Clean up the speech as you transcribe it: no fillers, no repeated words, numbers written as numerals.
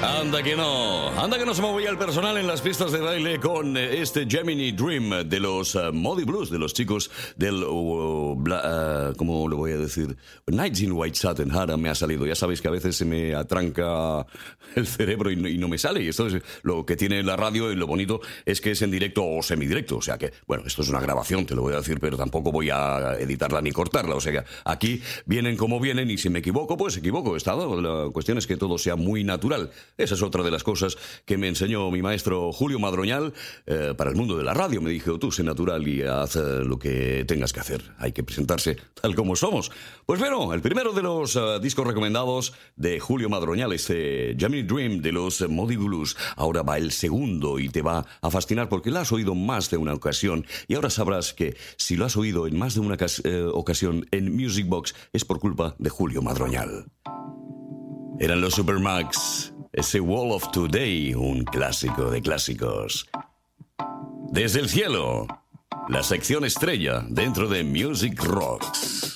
Anda que no se movía el personal en las pistas de baile con este Gemini Dream de los Moody Blues, de los chicos del, ¿cómo lo voy a decir? Nights in White Satin. Ahora me ha salido, ya sabéis que a veces se me atranca el cerebro y no me sale, y esto es lo que tiene la radio, y lo bonito es que es en directo o semidirecto, o sea que, bueno, esto es una grabación, te lo voy a decir, pero tampoco voy a editarla ni cortarla, o sea que aquí vienen como vienen, y si me equivoco, pues equivoco, la cuestión es que todo sea muy natural. Esa es otra de las cosas que me enseñó mi maestro Julio Madroñal para el mundo de la radio. Me dijo, tú sé natural y haz lo que tengas que hacer. Hay que presentarse tal como somos. Pues bueno, el primero de los discos recomendados de Julio Madroñal, este Gemini Dream de los Moody Blues. Ahora va el segundo y te va a fascinar porque lo has oído más de una ocasión. Y ahora sabrás que si lo has oído en más de una ocasión en Music Box es por culpa de Julio Madroñal. Eran los Supermax. Ese Wall of Today, un clásico de clásicos. Desde el cielo, la sección estrella dentro de Music Rocks.